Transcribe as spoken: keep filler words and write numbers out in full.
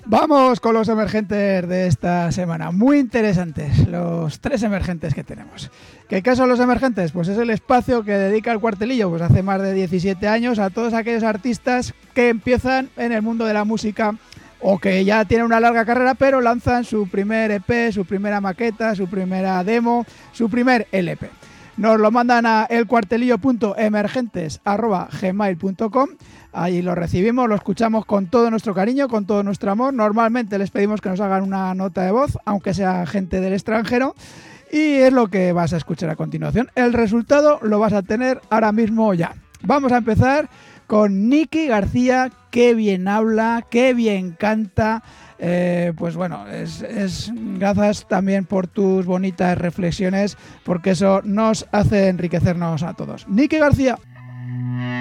Vamos con los emergentes de esta semana. Muy interesantes los tres emergentes que tenemos. ¿Qué son los emergentes? Pues es el espacio que dedica el Cuartelillo pues hace más de diecisiete años a todos aquellos artistas que empiezan en el mundo de la música o que ya tienen una larga carrera pero lanzan su primer E P, su primera maqueta, su primera demo, su primer L P. Nos lo mandan a elcuartelillo punto emergentes arroba gmail punto com. Ahí lo recibimos, lo escuchamos con todo nuestro cariño, con todo nuestro amor. Normalmente les pedimos que nos hagan una nota de voz, aunque sea gente del extranjero. Y es lo que vas a escuchar a continuación. El resultado lo vas a tener ahora mismo ya. Vamos a empezar con Nicky García. Qué bien habla, qué bien canta. Eh, pues bueno, es, es gracias también por tus bonitas reflexiones, porque eso nos hace enriquecernos a todos. Nicky García.